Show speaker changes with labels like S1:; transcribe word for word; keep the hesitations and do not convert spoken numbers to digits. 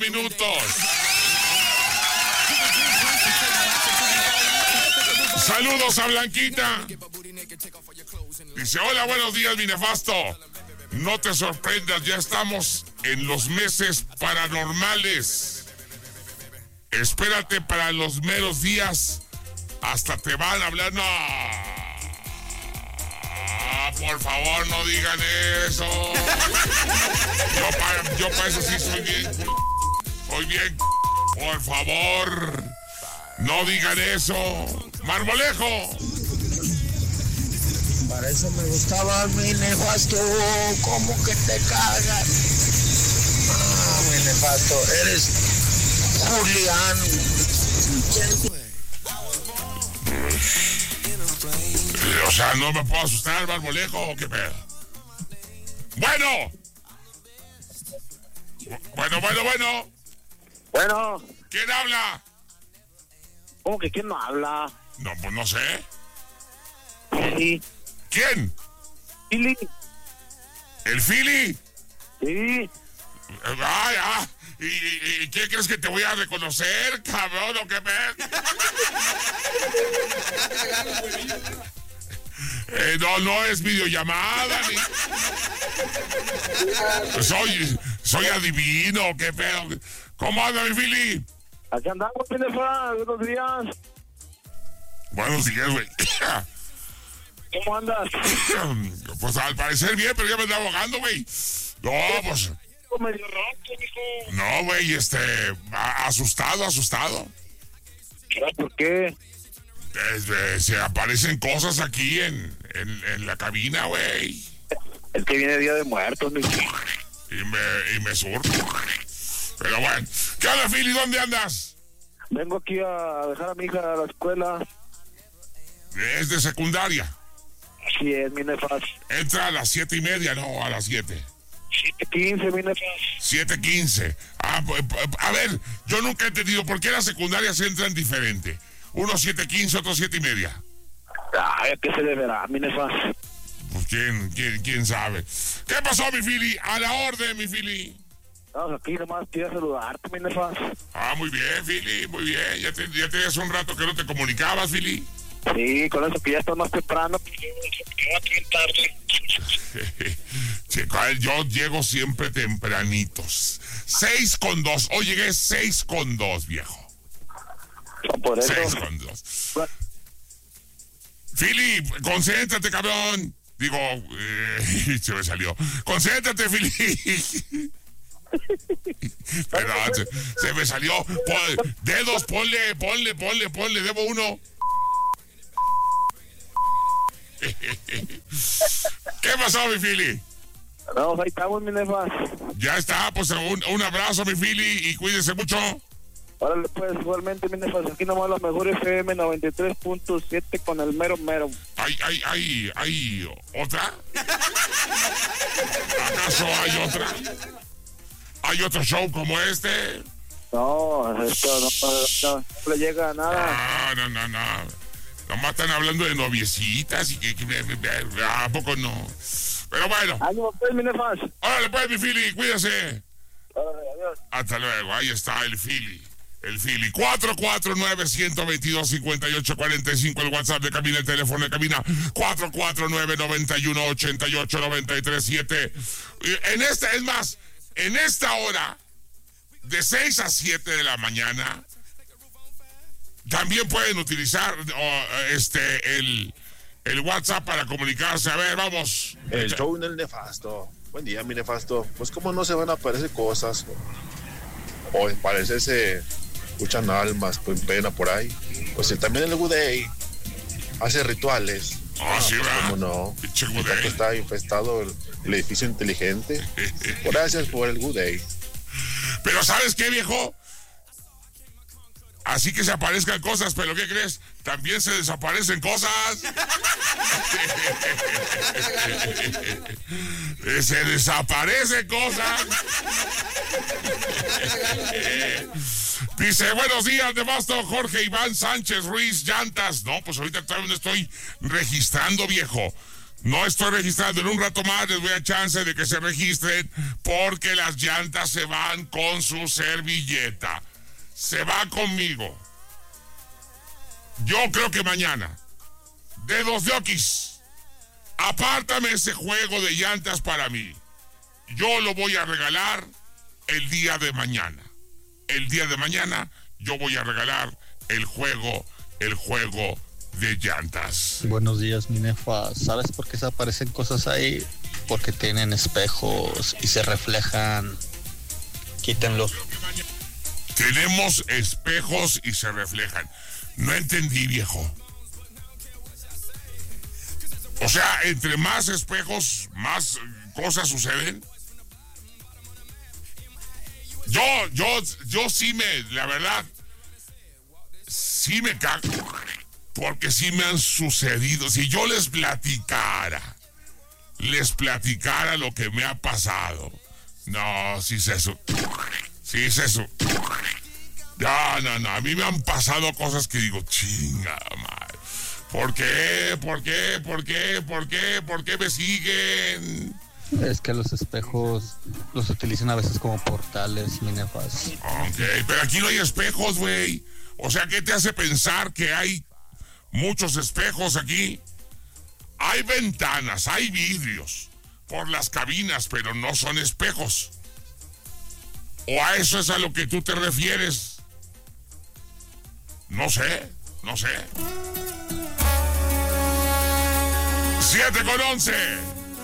S1: minutos. Saludos a Blanquita. Dice, hola, buenos días, mi nefasto. No te sorprendas, ya estamos en los meses paranormales. Espérate para los meros días. Hasta te van a hablar. No, por favor, no digan eso. Yo para yo pa eso sí soy bien. Soy bien. Por favor, no digan eso. Marmolejo.
S2: Para eso me gustaba mi nefasto. ¿Cómo que te cagas? Ah, mi nefasto. Eres Julián.
S1: O sea, no me puedo asustar, Marmolejo, ¿o qué pedo? Bueno. Bueno, bueno, bueno.
S3: Bueno.
S1: ¿Quién habla?
S3: ¿Cómo que quién no habla?
S1: No, pues no sé.
S3: Sí.
S1: ¿Quién?
S3: Philly.
S1: ¿El Philly?
S3: Sí.
S1: Ay, ah. ¿Y, y, y qué crees que te voy a reconocer, cabrón? ¿O qué pedo? Eh, no, no es videollamada, ni... Soy, soy adivino, qué pedo. ¿Cómo anda, mi Philly?
S3: Aquí andamos, Pinefa, buenos días.
S1: Buenos días, güey.
S3: ¿Cómo andas?
S1: Pues al parecer bien, pero ya me andaba ahogando, güey. No, pues...
S3: Medio ronco, mijo.
S1: No, güey, este... a- asustado, asustado.
S3: ¿Por qué?
S1: Este, se aparecen cosas aquí en, en, en la cabina, güey.
S3: Es que viene Día de Muertos, mijo.
S1: Y me, y me surto. Pero bueno. ¿Qué onda, Philly? ¿Dónde andas?
S3: Vengo aquí a dejar a mi hija a la escuela.
S1: Es de secundaria.
S3: Así es, mi nefas.
S1: Entra a las siete y media, no, a las siete.
S3: siete quince, mi nefas.
S1: Siete quince. Ah, pues, a ver, yo nunca he entendido por qué las secundarias entran diferente. Uno siete quince, otro siete y media.
S3: Ay, ¿a qué se deberá, mi nefas?
S1: Pues quién, quién, quién sabe. ¿Qué pasó, mi Philly? A la orden, mi Philly.
S3: Vamos aquí nomás, quiero saludarte, mi nefas.
S1: Ah, muy bien, Philly, muy bien. Ya, te, ya tenías un rato que no te comunicabas, Philly.
S3: Sí, con eso que ya está más temprano, pues yo voy a bien tarde.
S1: Chico, yo llego siempre tempranitos. Seis con dos. Hoy llegué seis con dos, viejo.
S3: Por eso.
S1: Seis con dos. Philly, concéntrate, cabrón. Digo, eh, se me salió. Concéntrate, Philly. Perdón, se, se me salió. Pon, dedos, ponle, ponle, ponle, ponle. Debo uno. ¿Qué pasó, mi Philly?
S3: No, ahí estamos, mi nefas.
S1: Ya está, pues un, un abrazo, mi Philly, y cuídese mucho.
S3: Órale, pues, igualmente, mi nefas, aquí nomás la mejor F M noventa y tres punto siete con el mero mero.
S1: ¿Hay, hay, hay, hay otra? ¿Acaso hay otra? ¿Hay otro show como este?
S3: No, esto no, no, no le llega a nada.
S1: Ah, no, no, no. Nomás están hablando de noviecitas y que... que ¿a poco no? Pero bueno.
S3: Ánimo, pues, mi nefas.
S1: Órale, pues, mi Philly, cuídese.
S3: Órale, adiós.
S1: Hasta luego, ahí está el Philly. El Philly, cuatro cuatro nueve, uno dos dos, cinco ocho cuatro cinco, el WhatsApp de cabina, el teléfono de cabina, cuatro cuatro nueve, nueve uno, ocho ocho, nueve tres siete. En esta, es más, en esta hora, de seis a siete de la mañana, también pueden utilizar oh, este el, el WhatsApp para comunicarse. A ver, vamos.
S4: El show en el nefasto. Buen día, mi nefasto. Pues cómo no se van a aparecer cosas. O parecerse, escuchan almas en pena por ahí. Pues también el Good Day hace rituales.
S1: Ah, sí,
S4: pues,
S1: ¿verdad?
S4: cómo no.
S1: Pinche Good
S4: Ya
S1: Day.
S4: que está infestado el, el edificio inteligente. Gracias por el Good Day.
S1: Pero ¿sabes qué, viejo? Así que se aparezcan cosas, pero ¿qué crees? También se desaparecen cosas. Se desaparecen cosas. Dice, buenos días, nefasto Jorge Iván Sánchez Ruiz, llantas. No, pues ahorita todavía no estoy registrando, viejo. No estoy registrando. En un rato más les doy a chance de que se registren porque las llantas se van con su servilleta. Se va conmigo. Yo creo que mañana. Dedos de Oquis. Apártame ese juego de llantas para mí. Yo lo voy a regalar el día de mañana. El día de mañana yo voy a regalar el juego, el juego de llantas.
S5: Buenos días, Minefa. ¿Sabes por qué se aparecen cosas ahí? Porque tienen espejos y se reflejan. Quítenlos.
S1: Tenemos espejos y se reflejan. No entendí, viejo. O sea, entre más espejos, más cosas suceden. Yo, yo, yo sí me, la verdad, sí me cago. Porque sí me han sucedido. Si yo les platicara, les platicara lo que me ha pasado. No, sí es eso. Sí es eso. No, no, no. A mí me han pasado cosas que digo, chinga, madre. ¿Por qué? ¿Por qué? ¿Por qué? ¿Por qué? ¿Por qué me siguen?
S5: Es que los espejos los utilizan a veces como portales, Minefas.
S1: Ok, pero aquí no hay espejos, güey. O sea, ¿qué te hace pensar que hay muchos espejos aquí? Hay ventanas, hay vidrios por las cabinas, pero no son espejos. ¿O a eso es a lo que tú te refieres? No sé, no sé. siete con once.